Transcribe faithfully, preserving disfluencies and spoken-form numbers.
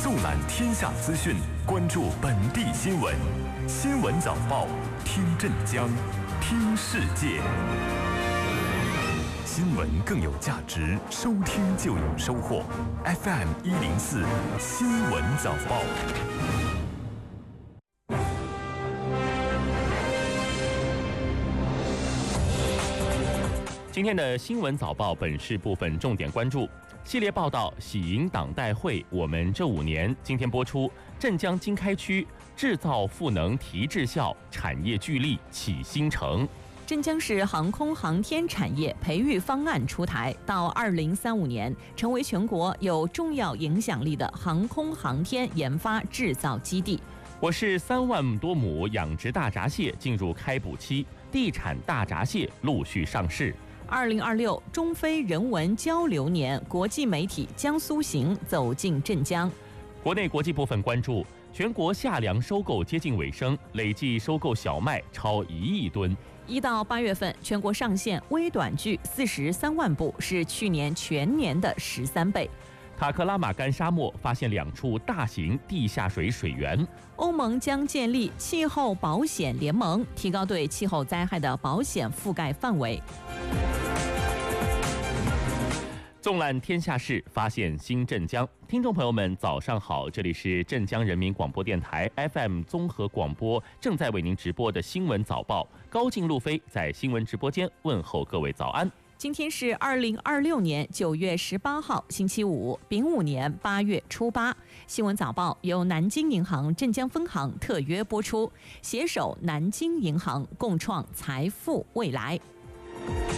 纵览天下资讯，关注本地新闻。新闻早报，听镇江，听世界。新闻更有价值，收听就有收获。F M 一零四新闻早报。 今天的新闻早报本市部分重点关注系列报道：喜迎党代会，我们这五年。今天播出，镇江经开区制造赋能提质效，产业聚力起新城。 镇江市航空航天产业培育方案出台，到二零三五年成为全国有重要影响力的航空航天研发制造基地。 我市三万多亩养殖大闸蟹进入开捕期，地产大闸蟹陆续上市。 二零二六中非人文交流年，国际媒体江苏行走进镇江。 国内国际部分关注：全国夏粮收购接近尾声，累计收购小麦超一亿吨。 一到八月份，全国上线微短剧四十三万部，是去年全年的十三倍。 塔克拉玛干沙漠发现两处大型地下水水源。 欧盟将建立气候保险联盟，提高对气候灾害的保险覆盖范围。 纵览天下事，发现新镇江。听众朋友们，早上好，这里是镇江人民广播电台 F M 综合广播，正在为您直播的新闻早报。高静、路飞在新闻直播间问候各位早安。 今天是二零二六年九月十八号，星期五，丙午年八月初八。新闻早报由南京银行镇江分行特约播出，携手南京银行，共创财富未来。